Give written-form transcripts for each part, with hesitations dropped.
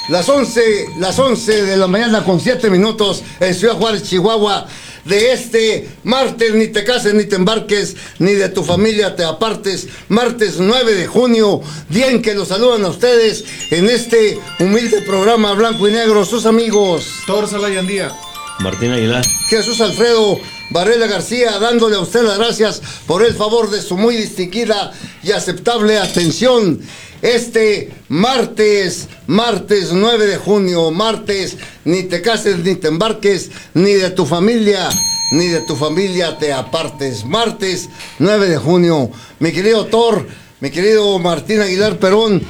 Las 11 de la mañana con 7 minutos en Ciudad Juárez, Chihuahua. De este martes, ni te cases, ni te embarques, ni de tu familia te apartes. Martes 9 de junio, día en que los saludan a ustedes en este humilde programa blanco y negro, sus amigos Thor Salayandía, Martín Aguilar, Jesús Alfredo Varela García, dándole a usted las gracias por el favor de su muy distinguida y aceptable atención. Este martes 9 de junio, martes, ni te cases, ni te embarques, ni de tu familia te apartes. Martes 9 de junio, mi querido Thor, mi querido Martín Aguilar Perón,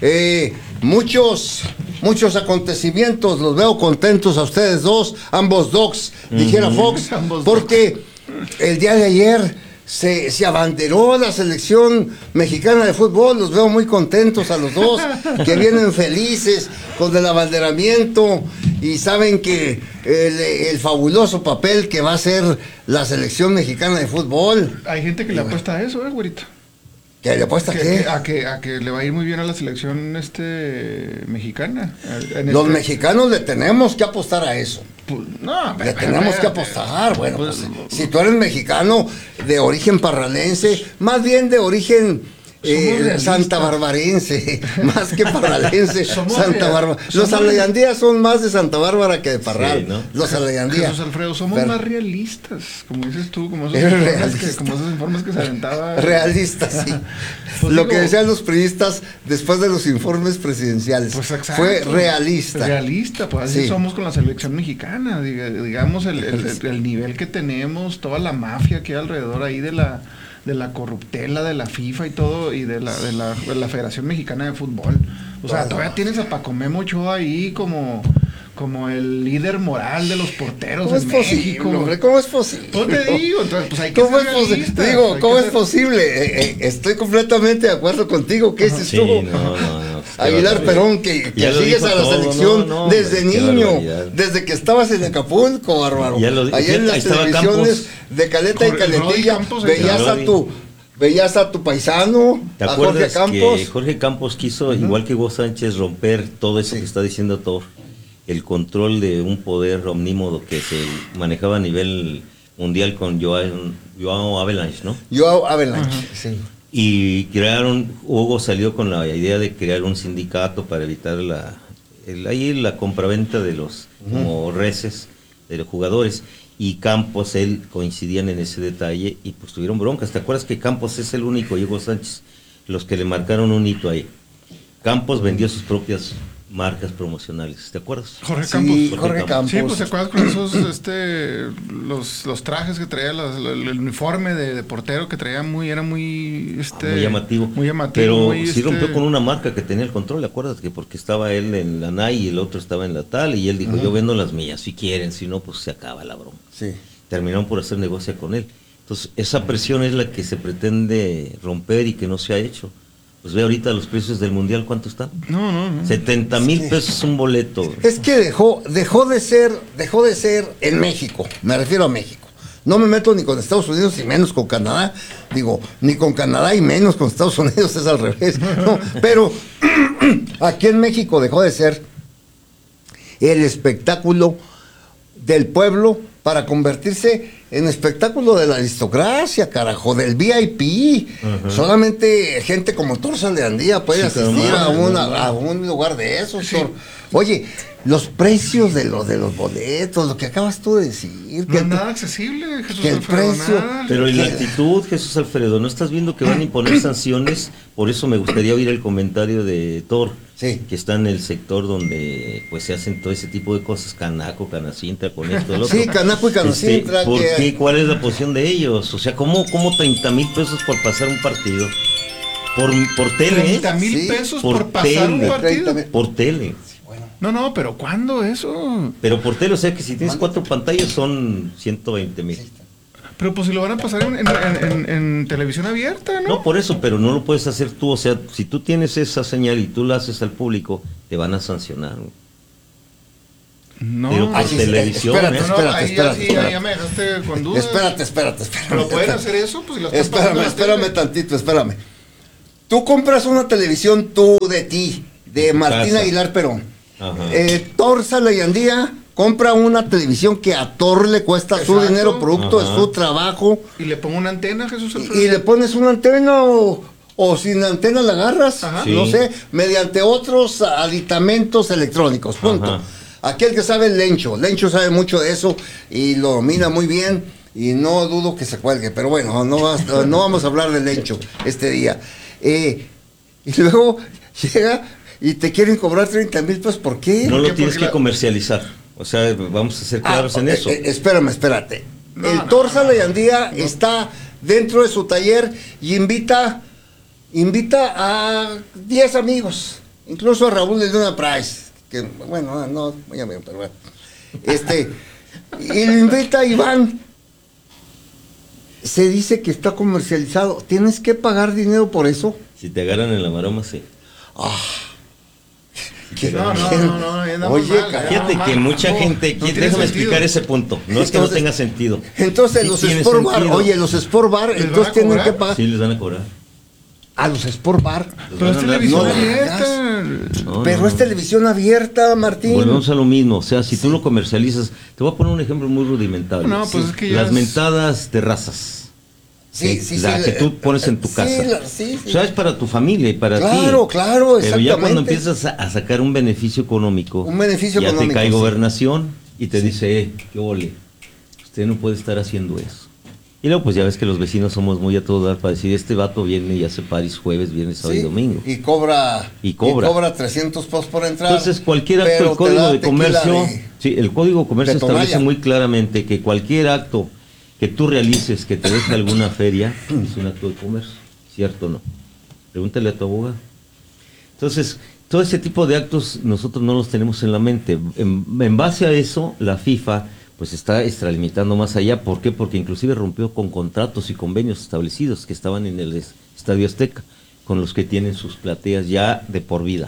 muchos acontecimientos, los veo contentos a ustedes dos, ambos dogs, dijera Fox, porque el día de ayer se abanderó la selección mexicana de fútbol. Los veo muy contentos a los dos, que vienen felices con el abanderamiento y saben que el fabuloso papel que va a hacer la selección mexicana de fútbol. Hay gente que le apuesta a eso, güerito. ¿Que le apuesta a qué? A que le va a ir muy bien a la selección mexicana. Los mexicanos le tenemos que apostar a eso. Pues, no, le tenemos que apostar. Bueno, pues, si tú eres mexicano de origen parralense, más bien de origen santabarbarense, más que parralense, Santa Bárbara. Los Salayandías son más de Santa Bárbara que de Parral, sí, ¿no? Los Salayandías. Jesús Alfredo, somos más realistas, como dices tú, como esos informes que se aventaba. Realistas, sí. Pues lo que decían los priistas después de los informes presidenciales. Pues exacto, fue realista. Realista, pues así somos con la selección mexicana, digamos el nivel que tenemos, toda la mafia que hay alrededor ahí de la corruptela de la FIFA y todo, y de la Federación Mexicana de Fútbol. O sea, todavía tienes a Paco Memo Ochoa ahí como el líder moral de los porteros en México. Hombre, ¿cómo es posible? Pues te digo, entonces, pues hay que ¿Cómo ser realistas. Digo, ¿cómo es posible? Estoy completamente de acuerdo contigo. ¿Qué dices tú? No, Aguilar Perón, que sigues a la selección desde niño, desde que estabas en Acapulco, bárbaro. Allá en las televisiones de Caleta y Caletilla, veías a tu paisano, ¿te a Jorge Campos? Que Jorge Campos quiso, igual que Hugo Sánchez, romper todo eso que está diciendo Thor, el control de un poder omnímodo que se manejaba a nivel mundial con Joao Avalanche, ¿no? Joao Avalanche, sí. Y Hugo salió con la idea de crear un sindicato para evitar la compraventa de los como reces de los jugadores. Y Campos, él coincidían en ese detalle y pues tuvieron broncas. ¿Te acuerdas que Campos es el único, y Hugo Sánchez, los que le marcaron un hito ahí? Campos vendió sus propias marcas promocionales, ¿te acuerdas? Jorge Campos. Sí, pues te acuerdas con esos los trajes que traía, el uniforme de portero que traía era muy llamativo. Muy llamativo. Pero sí rompió con una marca que tenía el control, ¿te acuerdas? Que porque estaba él en la NAI y el otro estaba en la tal, y él dijo, yo vendo las mías, si quieren, si no, pues se acaba la broma. Sí. Terminaron por hacer negocio con él. Entonces, esa presión es la que se pretende romper y que no se ha hecho. Pues ve ahorita los precios del mundial, ¿cuánto están? No. 70,000 pesos un boleto. Es que dejó de ser en México, me refiero a México. No me meto ni con Estados Unidos y menos con Canadá. Digo, ni con Canadá y menos con Estados Unidos, es al revés. No, pero aquí en México dejó de ser el espectáculo del pueblo para convertirse en espectáculo de la aristocracia, carajo, del VIP. Solamente gente como Thor Salayandía puede asistir a un lugar de esos. Sí. Oye, los precios de los boletos, lo que acabas tú de decir. No es nada accesible, Jesús Alfredo. Precio, pero en la actitud, Jesús Alfredo, ¿no estás viendo que van a imponer sanciones? Por eso me gustaría oír el comentario de Thor, que está en el sector donde pues se hacen todo ese tipo de cosas, Canaco, Canacintra, con esto, lo otro. Sí, Canaco y Canacintra. ¿Por qué? ¿Cuál es la posición de ellos? O sea, ¿cómo 30,000 pesos por pasar un partido? Por tele. 30,000 pesos por pasar un partido. Por tele. No, pero ¿cuándo eso? Pero por tele, o sea que si tienes 4 pantallas son 120,000. Pero pues si lo van a pasar en televisión abierta, ¿no? No, por eso, pero no lo puedes hacer tú. O sea, si tú tienes esa señal y tú la haces al público, te van a sancionar. No. Pero por televisión. Espérate. Ya me dejaste con dudas. Espérate. ¿Pero pueden hacer eso? Pues si lo espérame tantito. Tú compras una televisión de ti, de Martín Aguilar Perón. Torza Leyandía compra una televisión que a Thor le cuesta su dinero, producto de su trabajo. Y le pongo una antena, Jesús Alfredo. Y le pones una antena o sin antena la agarras, no sé, mediante otros aditamentos electrónicos, punto. Aquel que sabe el Lencho sabe mucho de eso y lo domina muy bien y no dudo que se cuelgue, pero bueno, no vamos a hablar del Lencho este día. Y luego llega y te quieren cobrar 30,000 pesos, ¿por qué? No lo tienes que comercializar, o sea, vamos a ser claros en eso. Espérate. El Torza Leyandía está dentro de su taller y invita a 10 amigos, incluso a Raúl de Luna Price, que bueno, no, ya veo, pero bueno. Y lo invita y van. Se dice que está comercializado. ¿Tienes que pagar dinero por eso? Si te agarran en la maroma, sí. No, oye, fíjate que mucha gente, déjame explicar ese punto. No es que no tenga sentido. Entonces sí los Sport Bar, los Sport Bar, entonces tienen que pagar. Sí, les van a cobrar. A los Sport Bar. Pero es televisión abierta. Pero es televisión abierta, Martín. Volvemos a lo mismo. O sea, si tú lo comercializas, te voy a poner un ejemplo muy rudimentario. No, pues es que ya las mentadas terrazas. Que tú pones en tu casa. O sea, es para tu familia y para ti. Claro, exactamente. Pero ya cuando empiezas a sacar un beneficio económico, ya te cae gobernación y te dice, qué ole, usted no puede estar haciendo eso. Y luego pues ya ves que los vecinos somos muy a todo dar para decir, este vato viene y hace paris jueves, viernes, sábado y domingo. Y cobra 300 pesos por entrada. Entonces cualquier acto, el Código de Comercio, el Código de Comercio establece muy claramente que cualquier acto que tú realices que te deje alguna feria es un acto de comercio, ¿cierto o no? Pregúntale a tu abogado. Entonces, todo ese tipo de actos nosotros no los tenemos en la mente. En base a eso, la FIFA pues está extralimitando más allá. ¿Por qué? Porque inclusive rompió con contratos y convenios establecidos que estaban en el Estadio Azteca, con los que tienen sus plateas ya de por vida.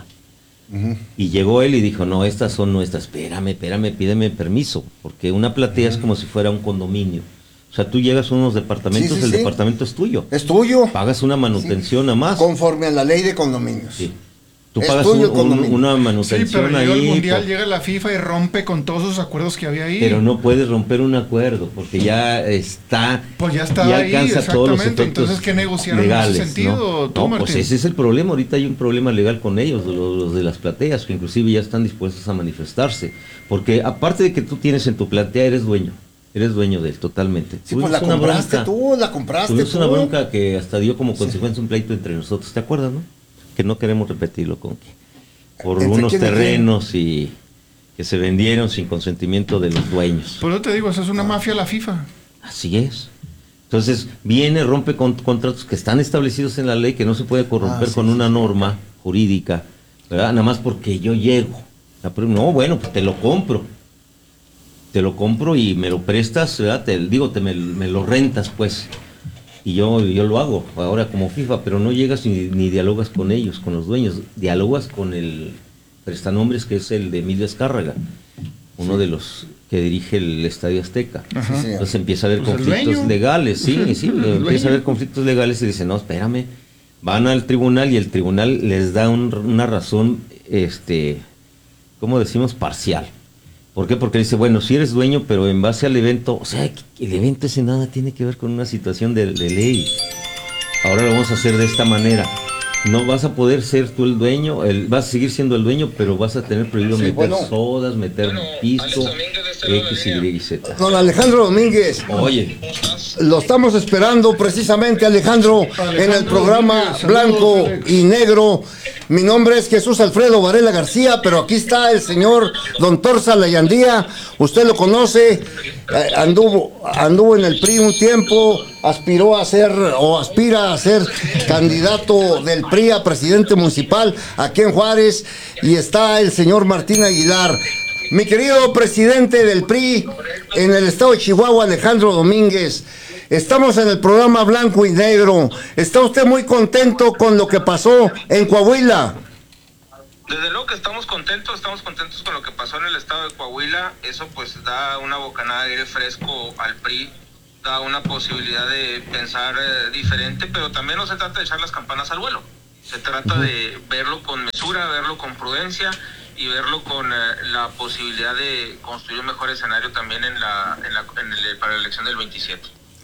Y llegó él y dijo, no, estas son nuestras. Espérame, pídeme permiso, porque una platea es como si fuera un condominio. O sea, tú llegas a unos departamentos, el departamento es tuyo. Es tuyo. Pagas una manutención a más. Conforme a la ley de condominios. Sí. Tú pagas una manutención pero ahí. Llega el Mundial, llega la FIFA y rompe con todos esos acuerdos que había ahí. Pero no puedes romper un acuerdo, porque ya está. Pues ya está ya ahí, alcanza todos los efectos. Entonces, ¿qué negociaron legales, en ese sentido? No, pues ese es el problema. Ahorita hay un problema legal con ellos, los de las plateas, que inclusive ya están dispuestos a manifestarse. Porque aparte de que tú tienes en tu platea, eres dueño de él totalmente. Sí, pues la compraste tú. Tuvimos una bronca que hasta dio como consecuencia un pleito entre nosotros, ¿te acuerdas, no? Que no queremos repetirlo con que por unos terrenos y que se vendieron sin consentimiento de los dueños. Por eso te digo, eso es una mafia la FIFA. Así es. Entonces viene, rompe contratos que están establecidos en la ley, que no se puede corromper con una norma jurídica, ¿verdad? Nada más porque yo llego. No, bueno, pues te lo compro y me lo prestas, ¿verdad? Me lo rentas, pues. Y yo lo hago ahora como FIFA, pero no llegas ni dialogas con ellos, con los dueños. Dialogas con el prestanombres, que es el de Emilio Azcárraga, uno de los que dirige el Estadio Azteca. Entonces empieza a haber conflictos legales, empieza a haber conflictos legales y dice, no, espérame. Van al tribunal y el tribunal les da una razón, ¿cómo decimos? Parcial. ¿Por qué? Porque dice, bueno, si eres dueño, pero en base al evento, o sea, el evento ese nada tiene que ver con una situación de ley. Ahora lo vamos a hacer de esta manera. No vas a poder ser tú el dueño, vas a seguir siendo el dueño, pero vas a tener prohibido meter sodas, meter pisto, X, Y, Z. Don Alejandro Domínguez. Oye. Lo estamos esperando precisamente, Alejandro, en el programa Blanco y Negro. Mi nombre es Jesús Alfredo Varela García, pero aquí está el señor Don Torza Leyandía. Usted lo conoce, anduvo en el PRI un tiempo, aspira a ser candidato del PRI a presidente municipal aquí en Juárez, y está el señor Martín Aguilar. Mi querido presidente del PRI en el estado de Chihuahua, Alejandro Domínguez, estamos en el programa Blanco y Negro. ¿Está usted muy contento con lo que pasó en Coahuila? Desde luego que estamos contentos con lo que pasó en el estado de Coahuila. Eso pues da una bocanada de aire fresco al PRI, da una posibilidad de pensar diferente, pero también no se trata de echar las campanas al vuelo. Se trata de verlo con mesura, verlo con prudencia y verlo con la posibilidad de construir un mejor escenario también para la elección del 27.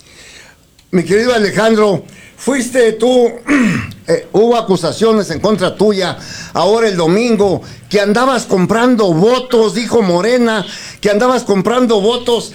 Mi querido Alejandro, fuiste tú, hubo acusaciones en contra tuya ahora el domingo, que andabas comprando votos, dijo Morena, que andabas comprando votos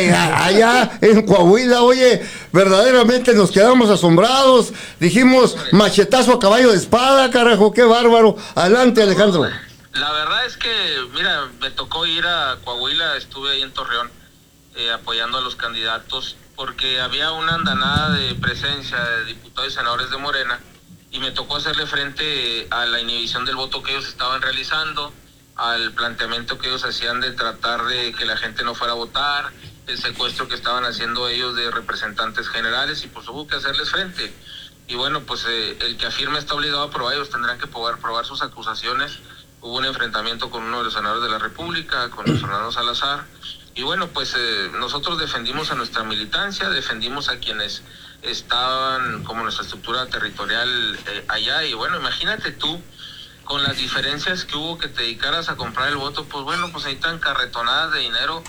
allá en Coahuila. Oye, verdaderamente nos quedamos asombrados, dijimos machetazo a caballo de espada, carajo, qué bárbaro. Adelante, Alejandro. La verdad es que, mira, me tocó ir a Coahuila, estuve ahí en Torreón apoyando a los candidatos, porque había una andanada de presencia de diputados y senadores de Morena, y me tocó hacerle frente a la inhibición del voto que ellos estaban realizando, al planteamiento que ellos hacían de tratar de que la gente no fuera a votar, el secuestro que estaban haciendo ellos de representantes generales, y pues hubo que hacerles frente. Y bueno, pues el que afirma está obligado a probar, ellos tendrán que poder probar sus acusaciones. Hubo un enfrentamiento con uno de los senadores de la República, con Luis Fernando Salazar, y bueno, pues nosotros defendimos a nuestra militancia, defendimos a quienes estaban como nuestra estructura territorial allá, y bueno, imagínate tú, con las diferencias que hubo, que te dedicaras a comprar el voto, pues bueno, pues ahí están carretonadas de dinero,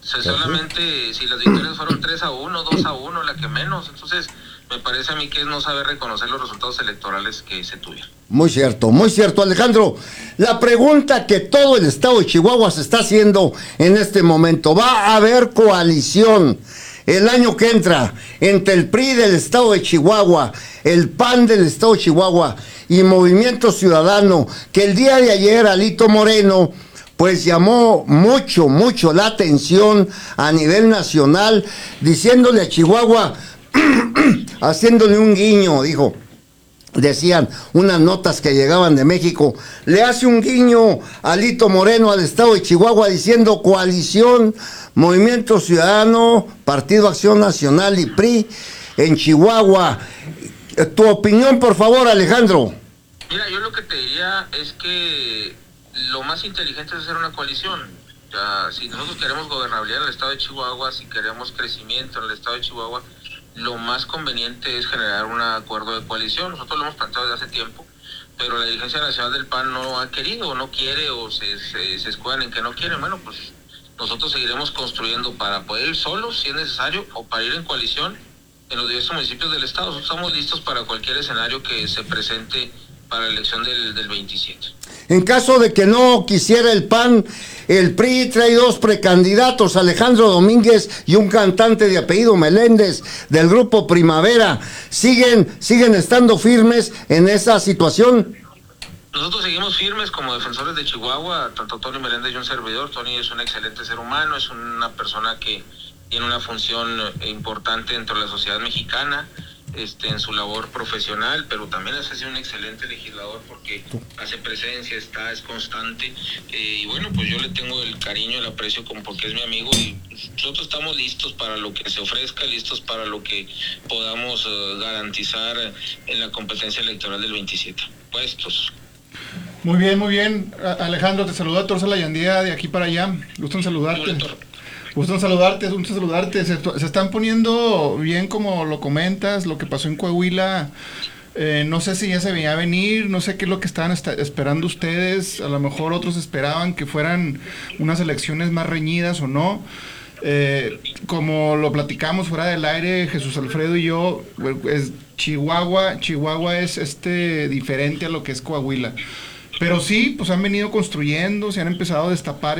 solamente si las victorias fueron 3-1, 2-1, la que menos. Entonces me parece a mí que es no saber reconocer los resultados electorales que se tuvieron. Muy cierto, Alejandro. La pregunta que todo el estado de Chihuahua se está haciendo en este momento: ¿va a haber coalición el año que entra entre el PRI del estado de Chihuahua, el PAN del estado de Chihuahua y Movimiento Ciudadano, que el día de ayer Alito Moreno pues llamó mucho la atención a nivel nacional, diciéndole a Chihuahua, haciéndole un guiño, dijo, decían unas notas que llegaban de México, le hace un guiño Alito Moreno al estado de Chihuahua diciendo coalición, Movimiento Ciudadano, Partido Acción Nacional y PRI en Chihuahua. Tu opinión, por favor, Alejandro. Mira, yo lo que te diría es que lo más inteligente es hacer una coalición. Ya, si nosotros queremos gobernabilidad en el estado de Chihuahua, si queremos crecimiento en el estado de Chihuahua, lo más conveniente es generar un acuerdo de coalición. Nosotros lo hemos planteado desde hace tiempo, pero la dirigencia nacional del PAN no ha querido, o no quiere, o se escudan en que no quieren. Bueno, pues nosotros seguiremos construyendo para poder ir solos, si es necesario, o para ir en coalición en los diversos municipios del estado. Nosotros estamos listos para cualquier escenario que se presente para la elección del 27. En caso de que no quisiera el PAN, el PRI trae dos precandidatos, Alejandro Domínguez y un cantante de apellido Meléndez del grupo Primavera. ¿Siguen estando firmes en esa situación? Nosotros seguimos firmes como defensores de Chihuahua, tanto Tony Meléndez y un servidor. Tony es un excelente ser humano, es una persona que tiene una función importante dentro de la sociedad mexicana, en su labor profesional, pero también es un excelente legislador porque hace presencia, es constante, y bueno, pues yo le tengo el cariño, el aprecio porque es mi amigo, y nosotros estamos listos para lo que se ofrezca, listos para lo que podamos garantizar en la competencia electoral del 27. Puestos. Muy bien, Alejandro, te saluda Torza Layandía de aquí para allá, gusto en saludarte. Gusto en saludarte. Se están poniendo bien, como lo comentas, lo que pasó en Coahuila. No sé si ya se veía venir, no sé qué es lo que estaban esperando ustedes. A lo mejor otros esperaban que fueran unas elecciones más reñidas o no. Como lo platicamos fuera del aire, Jesús Alfredo y yo, Chihuahua es diferente a lo que es Coahuila. Pero sí, pues han venido construyendo, se han empezado a destapar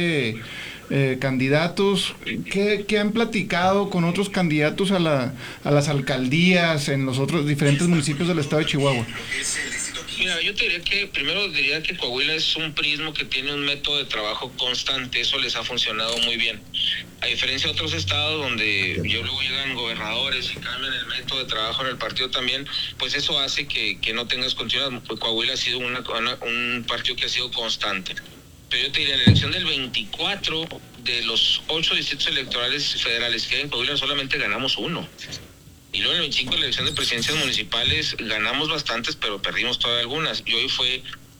candidatos. ¿Qué han platicado con otros candidatos a las alcaldías en los otros diferentes municipios del estado de Chihuahua? Mira, yo te diría que Coahuila es un prismo que tiene un método de trabajo constante, eso les ha funcionado muy bien. A diferencia de otros estados donde luego llegan gobernadores y cambian el método de trabajo en el partido también, pues eso hace que no tengas continuidad. Pues Coahuila ha sido un partido que ha sido constante. Pero yo te diría, en la elección del 24, de los 8 distritos electorales federales que hay en Coahuila, solamente ganamos uno. Y luego en el 25, en la elección de presidencias municipales, ganamos bastantes, pero perdimos todavía algunas. Y hoy fue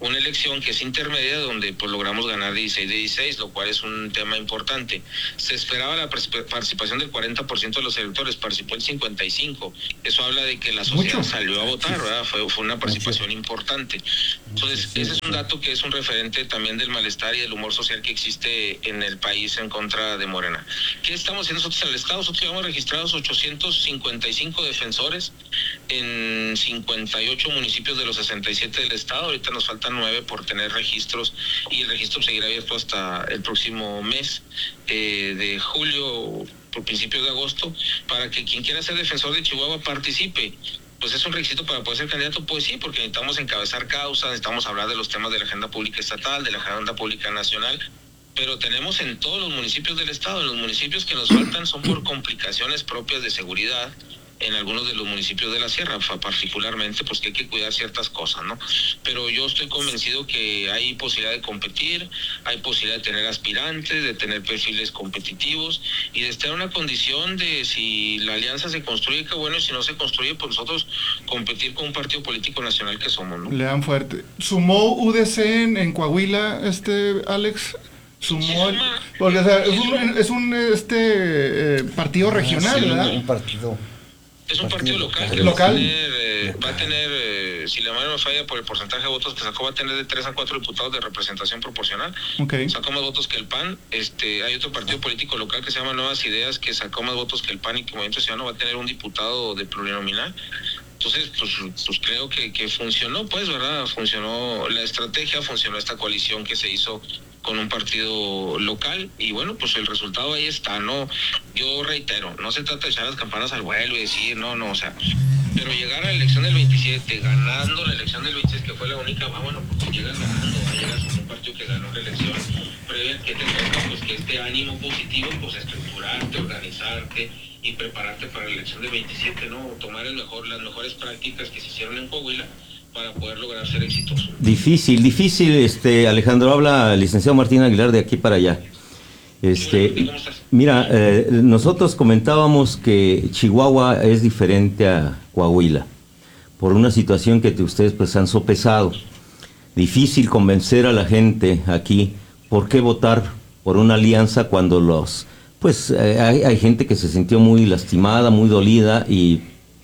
una elección que es intermedia, donde pues logramos ganar 16 de 16, lo cual es un tema importante. Se esperaba la participación del 40% de los electores, participó el 55%. Eso habla de que la sociedad salió a votar, ¿verdad? Fue una participación importante. Entonces, ese es un dato que es un referente también del malestar y del humor social que existe en el país en contra de Morena. ¿Qué estamos haciendo nosotros en el Estado? Nosotros llevamos registrados 855 defensores en 58 municipios de los 67 del Estado. Ahorita nos faltan 9 por tener registros, y el registro seguirá abierto hasta el próximo mes de julio, por principios de agosto, para que quien quiera ser defensor de Chihuahua participe. Pues es un requisito para poder ser candidato, pues sí, porque necesitamos encabezar causas, necesitamos hablar de los temas de la agenda pública estatal, de la agenda pública nacional, pero tenemos en todos los municipios del Estado. En los municipios que nos faltan son por complicaciones propias de seguridad, en algunos de los municipios de la sierra, particularmente, pues que hay que cuidar ciertas cosas, ¿no? Pero yo estoy convencido que hay posibilidad de competir, hay posibilidad de tener aspirantes, de tener perfiles competitivos y de estar en una condición de, si la alianza se construye, qué bueno, y si no se construye, pues nosotros competir con un partido político nacional que somos, ¿no? Le dan fuerte. ¿Sumó UDC en Coahuila, Alex? Sumó, porque o sea, es un partido regional, ¿verdad? Un partido. Es un partido local que va a tener, si la mano no falla por el porcentaje de votos que sacó, va a tener de 3 a 4 diputados de representación proporcional. Okay. Sacó más votos que el PAN. Hay otro partido político local que se llama Nuevas Ideas, que sacó más votos que el PAN, y que Movimiento Ciudadano va a tener un diputado de plurinominal. Entonces, pues creo que funcionó, pues, ¿verdad? Funcionó la estrategia, funcionó esta coalición que se hizo con un partido local, y bueno, pues el resultado ahí está, ¿no? Yo reitero, no se trata de echar las campanas al vuelo y decir, no, o sea, pero llegar a la elección del 27, ganando la elección del 26, que fue la única, bueno, pues llegas ganando, llegas con un partido que ganó la elección, previa, que te toca, pues que este ánimo positivo, pues estructurarte, organizarte y prepararte para la elección del 27, ¿no? Tomar las mejores prácticas que se hicieron en Coahuila para poder lograr ser exitoso. Difícil, Alejandro, habla el licenciado Martín Aguilar de aquí para allá. ¿Cómo estás? Mira, nosotros comentábamos que Chihuahua es diferente a Coahuila, por una situación que ustedes pues han sopesado. Difícil convencer a la gente aquí por qué votar por una alianza cuando hay gente que se sintió muy lastimada, muy dolida, y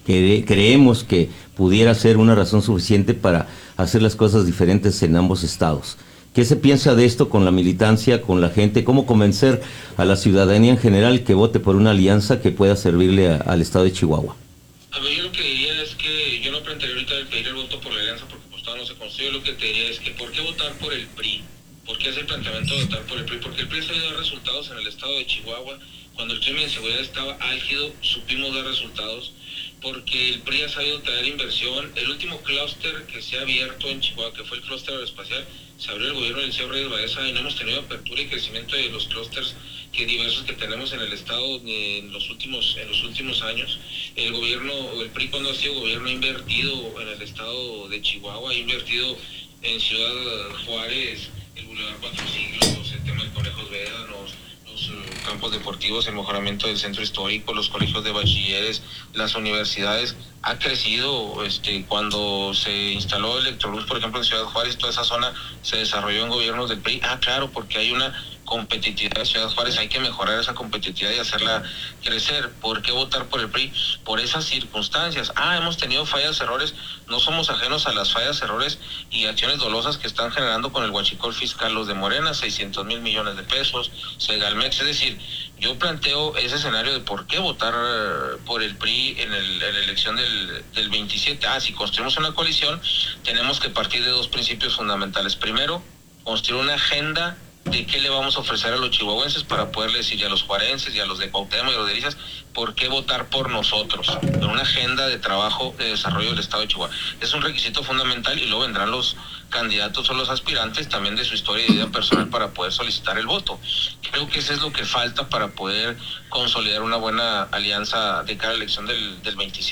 creemos que pudiera ser una razón suficiente para hacer las cosas diferentes en ambos estados. ¿Qué se piensa de esto con la militancia, con la gente? ¿Cómo convencer a la ciudadanía en general que vote por una alianza que pueda servirle al estado de Chihuahua? A ver, yo lo que diría es que yo no plantearía ahorita el pedir el voto por la alianza, porque pues todavía no se construye. Lo que te diría es que ¿por qué votar por el PRI? ¿Por qué hacer el planteamiento de votar por el PRI? Porque el PRI se ha dado resultados en el estado de Chihuahua. Cuando el crimen de seguridad estaba álgido, supimos dar resultados, porque el PRI ha sabido traer inversión. El último clúster que se ha abierto en Chihuahua, que fue el clúster aeroespacial, se abrió el gobierno del Liceo Reyes Baeza, y no hemos tenido apertura y crecimiento de los clústeres diversos que tenemos en el estado en los últimos años. El PRI, cuando ha sido gobierno, ha invertido en el estado de Chihuahua, ha invertido en Ciudad Juárez, el Boulevard Cuatro Siglos, el tema del Conejos Veda, los campos deportivos, el mejoramiento del centro histórico, los colegios de bachilleres, las universidades. Ha crecido, cuando se instaló Electroluz, por ejemplo, en Ciudad Juárez, toda esa zona se desarrolló en gobiernos del PRI. Claro, porque hay una competitividad de Ciudad Juárez, hay que mejorar esa competitividad y hacerla crecer. ¿Por qué votar por el PRI? Por esas circunstancias. Hemos tenido fallas, errores, no somos ajenos a las fallas, errores y acciones dolosas que están generando con el huachicol fiscal los de Morena, 600,000 millones de pesos, Segalmex. Es decir, yo planteo ese escenario de por qué votar por el PRI en la elección del 27. Si construimos una coalición, tenemos que partir de dos principios fundamentales. Primero, construir una agenda de qué le vamos a ofrecer a los chihuahuenses para poderle decir, y a los juarenses, y a los de Cuauhtémoc y a los de Delicias, por qué votar por nosotros, en una agenda de trabajo de desarrollo del estado de Chihuahua. Es un requisito fundamental, y luego vendrán los candidatos o los aspirantes también de su historia y vida personal para poder solicitar el voto. Creo que eso es lo que falta para poder consolidar una buena alianza de cara a la elección del 27.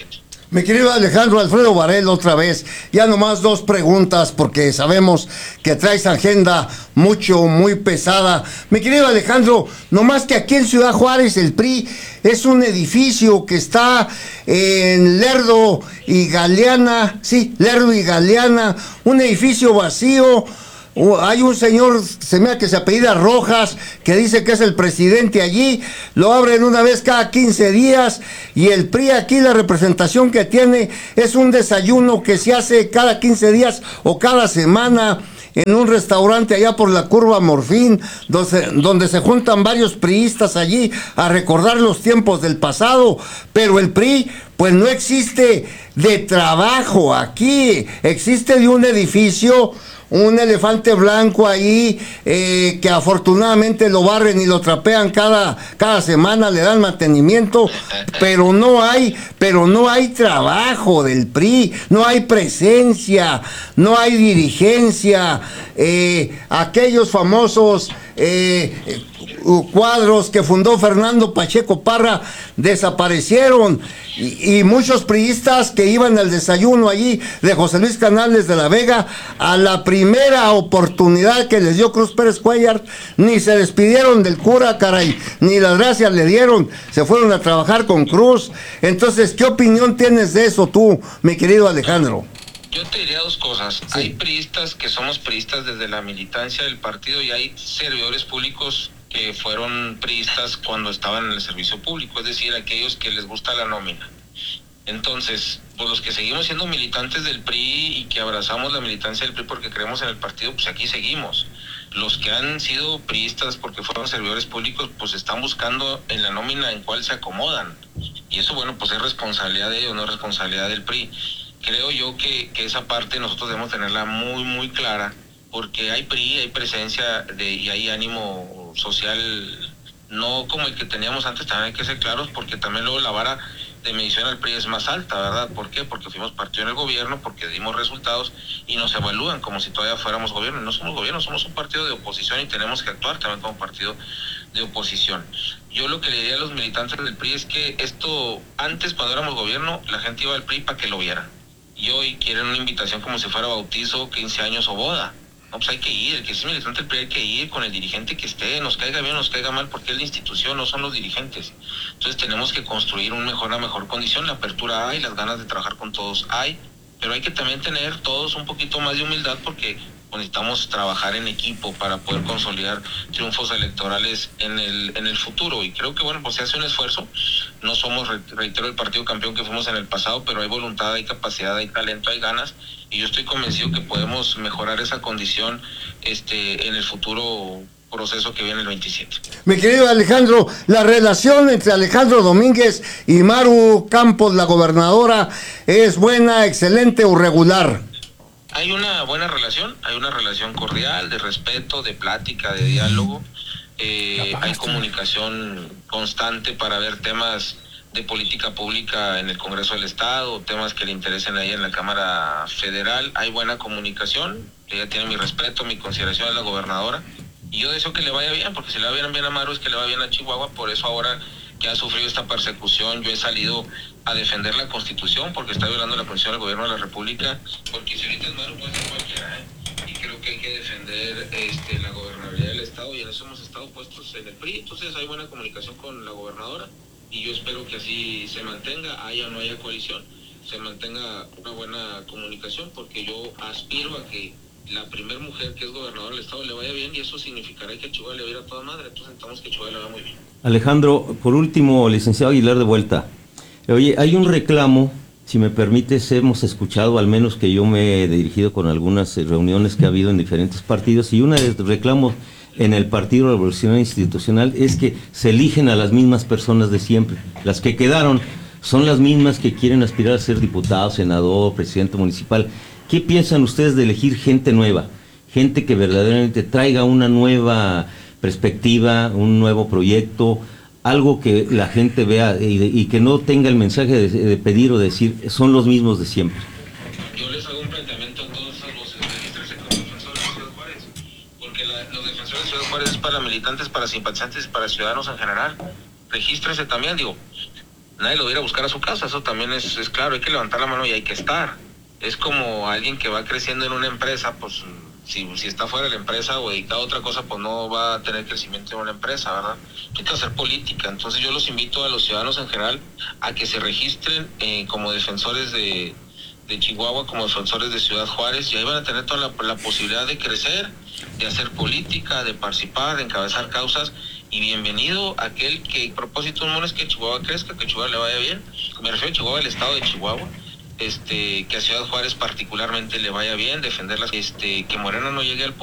Mi querido Alejandro Alfredo Varela, otra vez, ya nomás 2 preguntas porque sabemos que traes agenda muy pesada. Mi querido Alejandro, nomás que aquí en Ciudad Juárez el PRI es un edificio que está en Lerdo y Galeana, un edificio vacío. Hay un señor, que se apellida Rojas, que dice que es el presidente allí, lo abren una vez cada 15 días, y el PRI aquí, la representación que tiene, es un desayuno que se hace cada 15 días o cada semana, en un restaurante allá por la curva Morfín, donde se juntan varios priistas allí a recordar los tiempos del pasado, pero el PRI, pues no existe de trabajo aquí, existe de un edificio, un elefante blanco ahí, que afortunadamente lo barren y lo trapean cada semana, le dan mantenimiento, pero no hay trabajo del PRI, no hay presencia, no hay dirigencia. Aquellos famosos cuadros que fundó Fernando Pacheco Parra desaparecieron, y muchos priistas que iban al desayuno allí de José Luis Canales de la Vega, a la primera oportunidad que les dio Cruz Pérez Cuellar, ni se despidieron del cura, caray, ni las gracias le dieron, se fueron a trabajar con Cruz. Entonces, ¿qué opinión tienes de eso tú, mi querido Alejandro? Yo te diría 2 cosas. Sí. Hay priistas que somos priistas desde la militancia del partido, y hay servidores públicos que fueron priistas cuando estaban en el servicio público, es decir, aquellos que les gusta la nómina. Entonces, pues los que seguimos siendo militantes del PRI y que abrazamos la militancia del PRI porque creemos en el partido, pues aquí seguimos. Los que han sido priistas porque fueron servidores públicos, pues están buscando en la nómina en cuál se acomodan. Y eso, bueno, pues es responsabilidad de ellos, no es responsabilidad del PRI. Creo yo que esa parte nosotros debemos tenerla muy clara, porque hay PRI, hay presencia y hay ánimo social, no como el que teníamos antes. También hay que ser claros, porque también luego la vara de medición al PRI es más alta, ¿verdad? ¿Por qué? Porque fuimos partido en el gobierno, porque dimos resultados y nos evalúan como si todavía fuéramos gobierno. No somos gobierno, somos un partido de oposición y tenemos que actuar también como partido de oposición. Yo lo que le diría a los militantes del PRI es que esto, antes cuando éramos gobierno, la gente iba al PRI para que lo viera. Y hoy quieren una invitación como si fuera bautizo, 15 años o boda. No, pues hay que ir, el que es militante del PRI hay que ir con el dirigente que esté, nos caiga bien o nos caiga mal, porque es la institución, no son los dirigentes. Entonces tenemos que construir una mejor condición. La apertura hay, las ganas de trabajar con todos hay, pero hay que también tener todos un poquito más de humildad, porque necesitamos trabajar en equipo para poder consolidar triunfos electorales en el futuro. Y creo que, bueno, pues se hace un esfuerzo. No somos, reitero, el partido campeón que fuimos en el pasado, pero hay voluntad, hay capacidad, hay talento, hay ganas, y yo estoy convencido que podemos mejorar esa condición en el futuro proceso que viene el 27. Mi querido Alejandro, la relación entre Alejandro Domínguez y Maru Campos, la gobernadora, ¿es buena, excelente o regular? Hay una buena relación, hay una relación cordial, de respeto, de plática, de diálogo. Hay comunicación constante para ver temas de política pública en el Congreso del Estado, temas que le interesen ahí en la Cámara Federal. Hay buena comunicación, ella tiene mi respeto, mi consideración a la gobernadora, y yo deseo que le vaya bien, porque si le va bien a Maru es que le va bien a Chihuahua. Por eso ahora que ha sufrido esta persecución, yo he salido a defender la Constitución, porque está violando la Constitución del Gobierno de la República, porque si ahorita es Maru puede ser cualquiera, y creo que hay que defender la gobernabilidad del Estado, y en eso hemos estado puestos en el PRI. Entonces hay buena comunicación con la gobernadora, y yo espero que así se mantenga, haya o no haya coalición, se mantenga una buena comunicación, porque yo aspiro a que la primera mujer que es gobernadora del Estado le vaya bien, y eso significará que a Chihuahua le va a ir a toda madre. Entonces necesitamos que Chihuahua le vaya muy bien. Alejandro, por último, licenciado Aguilar, de vuelta. Oye, hay un reclamo, si me permites, hemos escuchado, al menos que yo me he dirigido con algunas reuniones que ha habido en diferentes partidos, y uno de los reclamos en el Partido Revolucionario Institucional es que se eligen a las mismas personas de siempre. Las que quedaron son las mismas que quieren aspirar a ser diputado, senador, presidente municipal. ¿Qué piensan ustedes de elegir gente nueva? Gente que verdaderamente traiga una nueva perspectiva, un nuevo proyecto, algo que la gente vea y que no tenga el mensaje de pedir o decir son los mismos de siempre. Yo les hago un planteamiento a todos esas voces: regístrense como defensores de Ciudad Juárez, porque los defensores de Ciudad Juárez es para militantes, para simpatizantes y para ciudadanos en general. Regístrense también, nadie lo va a ir a buscar a su casa, eso también es claro, hay que levantar la mano y hay que estar. Es como alguien que va creciendo en una empresa, pues si está fuera de la empresa o dedicado a otra cosa, pues no va a tener crecimiento en una empresa, ¿verdad? Hay que hacer política. Entonces yo los invito a los ciudadanos en general a que se registren como defensores de Chihuahua, como defensores de Ciudad Juárez, y ahí van a tener toda la posibilidad de crecer, de hacer política, de participar, de encabezar causas. Y bienvenido aquel que el propósito humano es que Chihuahua crezca, que Chihuahua le vaya bien. Me refiero a Chihuahua, el estado de Chihuahua. Que a Ciudad Juárez particularmente le vaya bien, defenderlas, que Morena no llegue al poder.